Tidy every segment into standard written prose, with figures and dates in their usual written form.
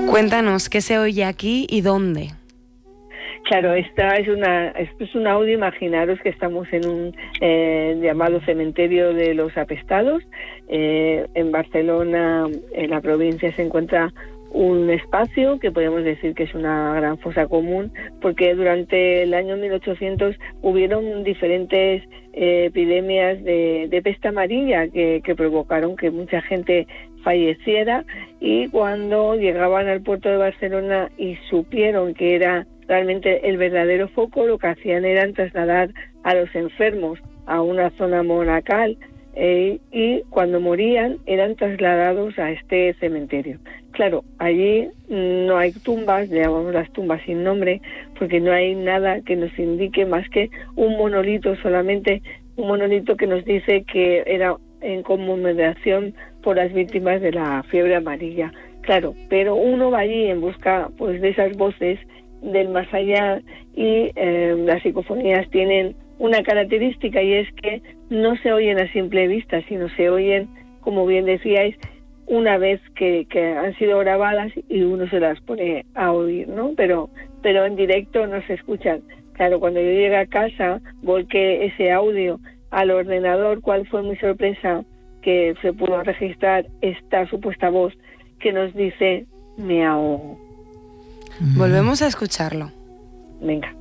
Cuéntanos, ¿qué se oye aquí y dónde? Claro, esto es un audio. Imaginaros que estamos en un llamado cementerio de los apestados. En Barcelona, en la provincia, se encuentra un espacio que podemos decir que es una gran fosa común, porque durante el año 1800 hubieron diferentes epidemias de peste amarilla que provocaron que mucha gente falleciera, y cuando llegaban al puerto de Barcelona y supieron que era realmente el verdadero foco, lo que hacían era trasladar a los enfermos a una zona monacal, y cuando morían eran trasladados a este cementerio. Claro, allí no hay tumbas, le llamamos las tumbas sin nombre, porque no hay nada que nos indique más que un monolito, solamente un monolito que nos dice que era en conmemoración por las víctimas de la fiebre amarilla. Claro, pero uno va allí en busca pues de esas voces del más allá, y las psicofonías tienen una característica, y es que no se oyen a simple vista, sino se oyen, como bien decíais, una vez que han sido grabadas y uno se las pone a oír, ¿no? Pero en directo no se escuchan. Claro, cuando yo llegué a casa, volqué ese audio al ordenador. ¿Cuál fue mi sorpresa? Que se pudo registrar esta supuesta voz que nos dice: me ahogo. Volvemos a escucharlo. Venga.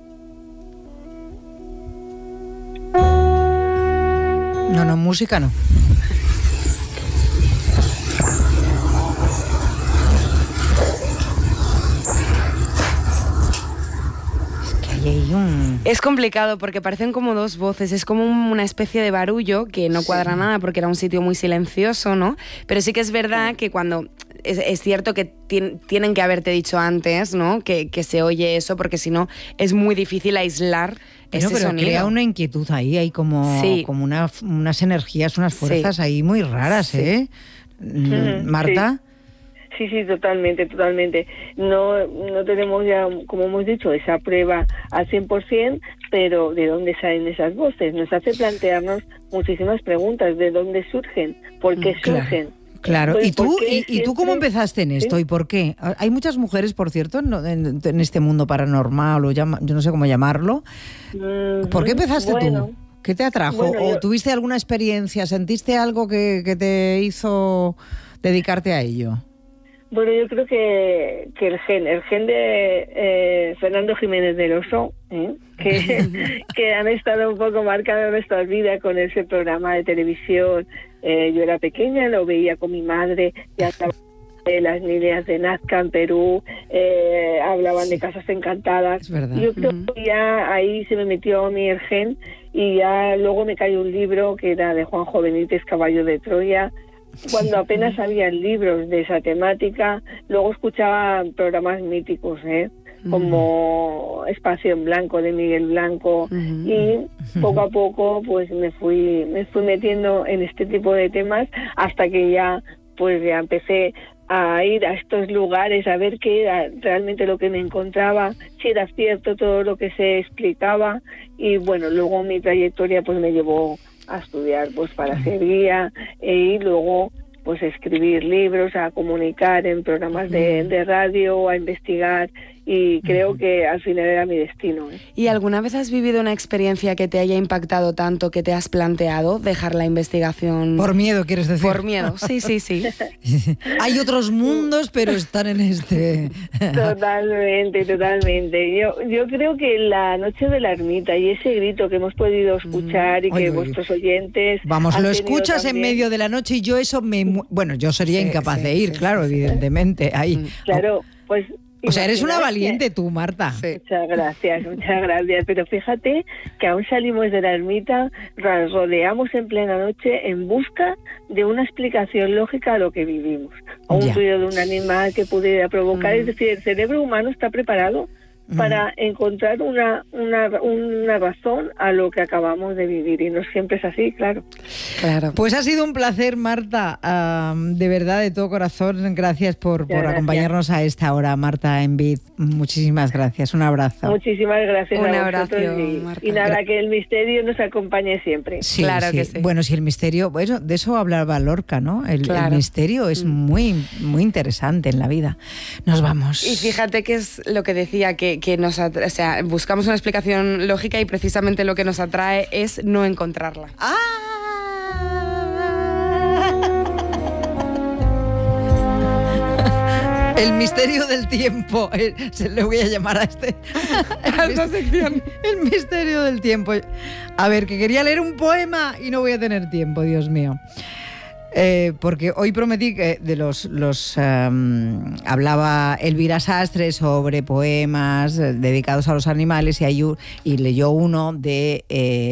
No, música no. Es complicado porque parecen como dos voces, es como una especie de barullo que no cuadra nada porque era un sitio muy silencioso, ¿no? Pero sí que es verdad que cuando... Es cierto que tienen que haberte dicho antes, ¿no? Que se oye eso, porque si no es muy difícil aislar ese pero sonido. Crea una inquietud ahí, hay como unas energías, unas fuerzas ahí muy raras, ¿eh? Marta. Sí, totalmente. No tenemos ya, como hemos dicho, esa prueba al 100%, pero ¿de dónde salen esas voces? Nos hace plantearnos muchísimas preguntas. ¿De dónde surgen? ¿Por qué surgen? Claro, Pues, ¿y tú cómo empezaste en esto? ¿Sí? ¿Y por qué? Hay muchas mujeres, por cierto, en este mundo paranormal, o yo no sé cómo llamarlo. ¿Por qué empezaste tú? ¿Qué te atrajo? ¿O tuviste alguna experiencia? ¿Sentiste algo que te hizo dedicarte a ello? Bueno, yo creo que el gen de Fernando Jiménez del Oso, que han estado un poco marcados en nuestra vida con ese programa de televisión. Yo era pequeña, lo veía con mi madre, ya estaba de las niñas de Nazca en Perú, hablaban de casas encantadas. Es verdad. Yo creo que ya ahí se me metió a mí el gen, y ya luego me cayó un libro que era de Juanjo Benítez, Caballo de Troya. Cuando apenas habían libros de esa temática, luego escuchaba programas míticos, como Espacio en Blanco de Miguel Blanco, y poco a poco pues me fui metiendo en este tipo de temas, hasta que ya empecé a ir a estos lugares a ver qué era realmente lo que me encontraba, si era cierto todo lo que se explicaba. Y bueno, luego mi trayectoria pues me llevó a estudiar pues para ser guía, y luego pues escribir libros, a comunicar en programas de radio, a investigar, y creo que al final era mi destino. ¿Y alguna vez has vivido una experiencia que te haya impactado tanto que te has planteado dejar la investigación? Por miedo, ¿quieres decir? Por miedo, sí. Hay otros mundos, pero están en este... Totalmente. Yo creo que la noche de la ermita y ese grito que hemos podido escuchar, y que vuestros oyentes... Vamos, lo escuchas también en medio de la noche, y yo eso Bueno, yo sería incapaz de ir, claro, evidentemente. Ahí. Claro, pues... O sea, eres una valiente tú, Marta. Sí. Muchas gracias. Pero fíjate que aún salimos de la ermita, rodeamos en plena noche en busca de una explicación lógica a lo que vivimos. A un ruido de un animal que pudiera provocar. Es decir, el cerebro humano está preparado para encontrar una razón a lo que acabamos de vivir, y no siempre es así, claro. Pues ha sido un placer, Marta, de verdad, de todo corazón. Gracias por acompañarnos a esta hora, Marta Envid. Muchísimas gracias, un abrazo. Muchísimas gracias. Un abrazo, Marta. Y nada, que el misterio nos acompañe siempre. Sí, claro que sí. Bueno, si el misterio, bueno, de eso hablaba Lorca, ¿no? El misterio es muy, muy interesante en la vida. Nos vamos. Y fíjate que es lo que decía, que buscamos una explicación lógica y precisamente lo que nos atrae es no encontrarla. El misterio del tiempo. Se le voy a llamar a esta sección. El misterio del tiempo. A ver, que quería leer un poema y no voy a tener tiempo, Dios mío. Porque hoy prometí que hablaba Elvira Sastre sobre poemas dedicados a los animales y leyó uno de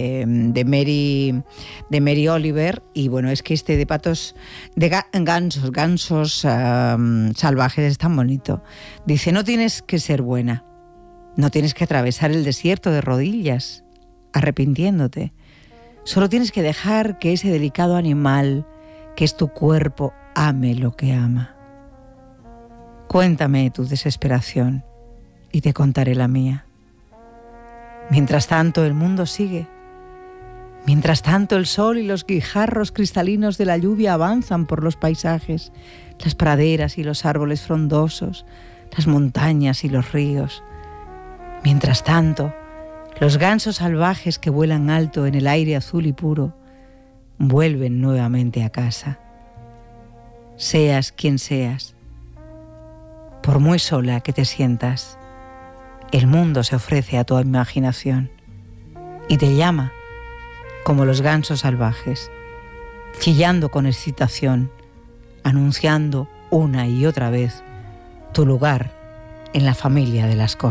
Mary Oliver, y bueno, es que este de patos, de gansos salvajes es tan bonito. Dice: no tienes que ser buena, no tienes que atravesar el desierto de rodillas arrepintiéndote, solo tienes que dejar que ese delicado animal que es tu cuerpo ame lo que ama. Cuéntame tu desesperación y te contaré la mía. Mientras tanto el mundo sigue. Mientras tanto el sol y los guijarros cristalinos de la lluvia avanzan por los paisajes, las praderas y los árboles frondosos, las montañas y los ríos. Mientras tanto, los gansos salvajes que vuelan alto en el aire azul y puro vuelven nuevamente a casa. Seas quien seas, por muy sola que te sientas, el mundo se ofrece a tu imaginación y te llama como los gansos salvajes, chillando con excitación, anunciando una y otra vez tu lugar en la familia de las cosas.